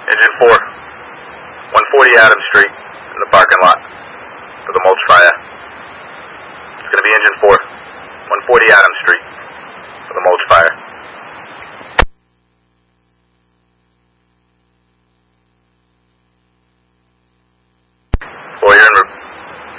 Engine 4, 140 Adams Street, in the parking lot, for the mulch fire. It's going to be Engine 4, 140 Adams Street, for the mulch fire.